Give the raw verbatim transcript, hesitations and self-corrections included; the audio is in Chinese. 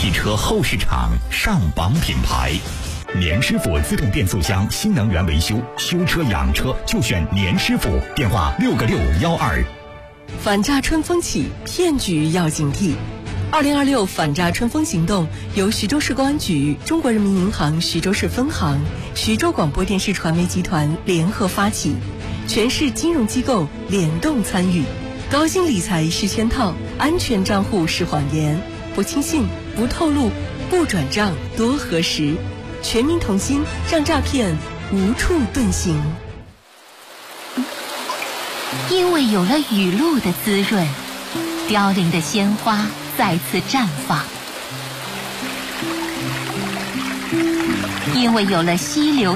汽车后市场上榜品牌。年师傅自动变速箱新能源维修，修车养车就选年师傅，电话六个六幺二。 反诈春风起，骗局要警惕。二零二六反诈春风行动由徐州市公安局、中国人民银行徐州市分行、徐州广播电视传媒集团联合发起，全市金融机构联动参与。高薪理财是圈套，安全账户是谎言，不轻信，不透露，不转账，多核实。全民同心，让诈骗无处遁形。 因为有了雨露的滋润，凋零的鲜花再次绽放；因为有了溪流